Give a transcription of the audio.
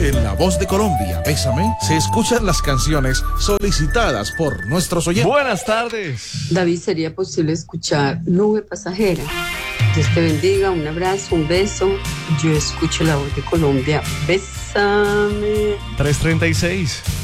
porque en La Voz de Colombia, Bésame, se escuchan las canciones solicitadas por nuestros oyentes. Buenas tardes. David, ¿sería posible escuchar Nube Pasajera? Dios te bendiga, un abrazo, un beso. Yo escucho La Voz de Colombia. Bésame. 3:36.